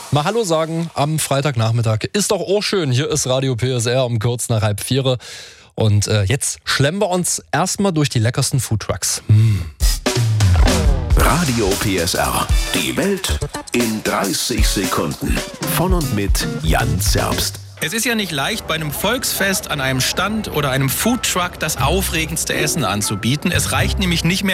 Mal Hallo sagen am Freitagnachmittag. Ist doch auch schön. Hier ist Radio PSR um kurz nach 3:30. Und jetzt schlemmen wir uns erstmal durch die leckersten Foodtrucks. Radio PSR. Die Welt in 30 Sekunden. Von und mit Jan Zerbst. Es ist ja nicht leicht, bei einem Volksfest an einem Stand oder einem Foodtruck das aufregendste Essen anzubieten. Es reicht nämlich nicht mehr